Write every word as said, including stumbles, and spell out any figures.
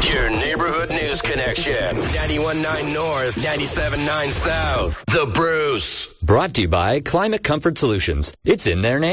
Your neighborhood news connection. ninety-one point nine North, ninety-seven point nine South. The Bruce. Brought to you by Climate Comfort Solutions. It's in their name.